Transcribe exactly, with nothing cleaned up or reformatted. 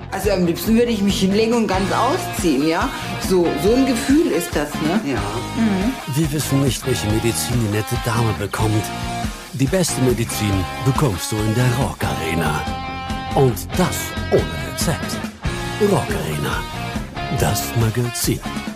Also am liebsten würde ich mich hinlegen und ganz ausziehen, ja? So, so ein Gefühl ist das, ne? Ja. Mhm. Wir wissen nicht, welche Medizin die nette Dame bekommt. Die beste Medizin bekommst du in der Rock Arena. Und das ohne Rezept. Rock Arena. Das Magazin.